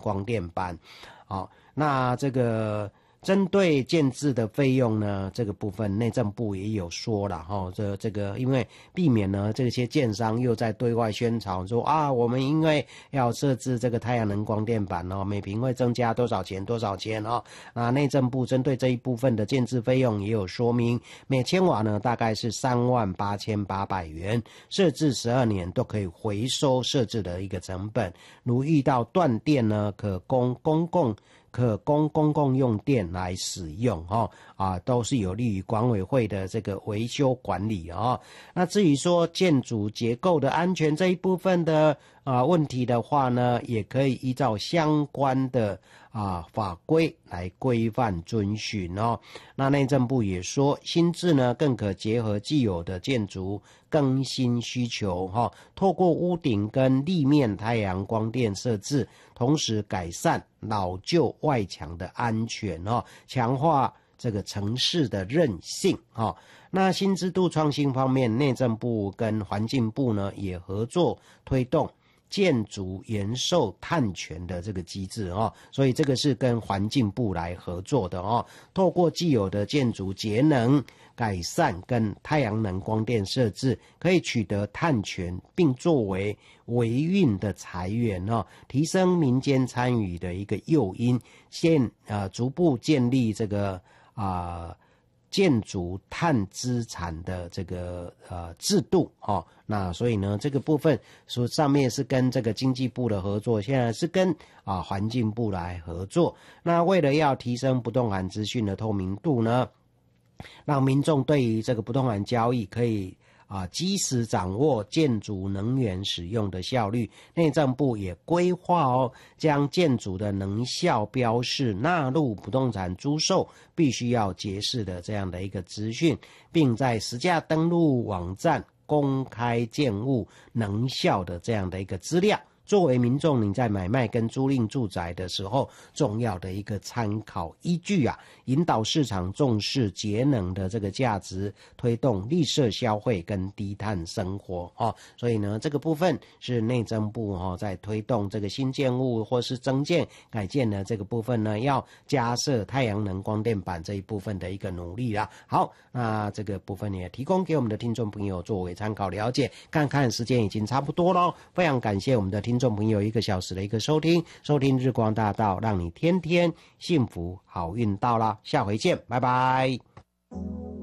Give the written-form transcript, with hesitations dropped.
光电板。好，那这个针对建制的费用呢，这个部分内政部也有说了哈，这个因为避免呢这些建商又在对外宣传说啊，我们因为要设置这个太阳能光电板哦，每坪会增加多少钱哦。那内政部针对这一部分的建制费用也有说明，每千瓦呢大概是38800元，设置12年都可以回收设置的一个成本。如遇到断电呢，可供公共用电来使用都是有利于管委会的这个维修管理那至于说建筑结构的安全这一部分的问题的话呢，也可以依照相关的法规来规范遵循那内政部也说，新制呢更可结合既有的建筑更新需求透过屋顶跟立面太阳光电设置，同时改善老旧外墙的安全强化这个城市的韧性那新制度创新方面，内政部跟环境部呢也合作推动建筑延寿碳权的这个机制所以这个是跟环境部来合作的透过既有的建筑节能改善跟太阳能光电设置，可以取得碳权，并作为维运的财源提升民间参与的一个诱因，逐步建立这个建筑碳资产的这个制度那所以呢这个部分说上面是跟这个经济部的合作，现在是跟环境部来合作。那为了要提升不动产资讯的透明度呢，让民众对于这个不动产交易可以及时掌握建筑能源使用的效率，内政部也规划将建筑的能效标示纳入不动产租售必须要揭示的这样的一个资讯，并在实价登录网站公开建物能效的这样的一个资料，作为民众你在买卖跟租赁住宅的时候重要的一个参考依据引导市场重视节能的这个价值，推动绿色消费跟低碳生活所以呢这个部分是内政部在推动这个新建物或是增建改建的这个部分呢，要加设太阳能光电板这一部分的一个努力啦。好，那这个部分也提供给我们的听众朋友作为参考了解。看看时间已经差不多了，非常感谢我们的听众朋友1个小时的一个收听日光大道，让你天天幸福好运到啦，下回见，拜拜。